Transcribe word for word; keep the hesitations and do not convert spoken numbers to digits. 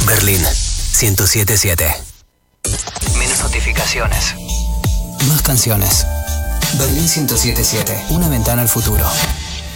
Berlín ciento siete punto siete. Menos notificaciones. Más canciones. Berlín ciento siete punto siete. Una ventana al futuro.